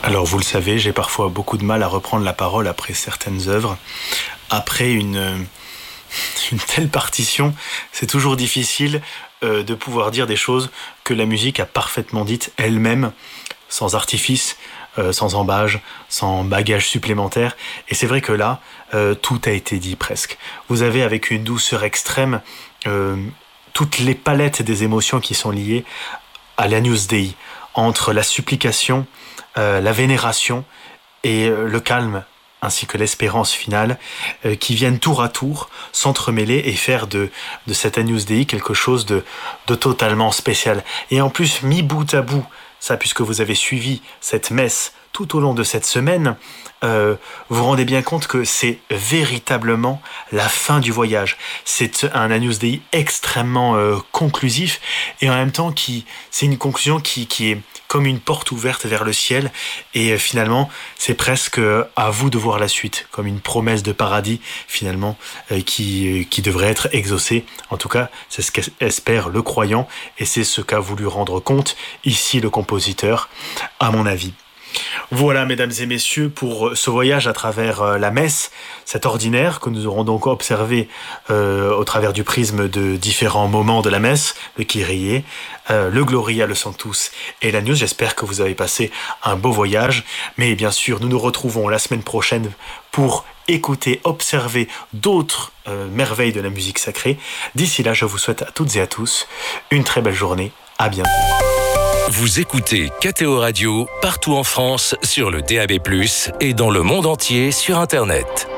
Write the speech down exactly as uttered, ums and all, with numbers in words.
Alors vous le savez, j'ai parfois beaucoup de mal à reprendre la parole après certaines œuvres. Après une, une telle partition, c'est toujours difficile euh, de pouvoir dire des choses que la musique a parfaitement dites elle-même, sans artifice, euh, sans embâge, sans bagage supplémentaire. Et c'est vrai que là, euh, tout a été dit presque. Vous avez avec une douceur extrême euh, toutes les palettes des émotions qui sont liées à l'Agnus Dei, entre la supplication, euh, la vénération et euh, le calme, ainsi que l'espérance finale, euh, qui viennent tour à tour s'entremêler et faire de, de cet Agnus Dei quelque chose de, de totalement spécial. Et en plus, mis bout à bout, ça, puisque vous avez suivi cette messe tout au long de cette semaine, euh, vous vous rendez bien compte que c'est véritablement la fin du voyage. C'est un Agnus Dei extrêmement euh, conclusif et en même temps qui, c'est une conclusion qui, qui est comme une porte ouverte vers le ciel et euh, finalement c'est presque à vous de voir la suite, comme une promesse de paradis finalement euh, qui, qui devrait être exaucée. En tout cas, c'est ce qu'espère le croyant et c'est ce qu'a voulu rendre compte ici le compositeur, à mon avis. Voilà, mesdames et messieurs, pour ce voyage à travers la messe, cet ordinaire que nous aurons donc observé euh, au travers du prisme de différents moments de la messe, le Kyrie, euh, le Gloria, le Sanctus et l'Agnus. J'espère que vous avez passé un beau voyage, mais bien sûr, nous nous retrouvons la semaine prochaine pour écouter, observer d'autres euh, merveilles de la musique sacrée. D'ici là, je vous souhaite à toutes et à tous une très belle journée. À bientôt. Vous écoutez K T O Radio partout en France sur le D A B plus, et dans le monde entier sur Internet.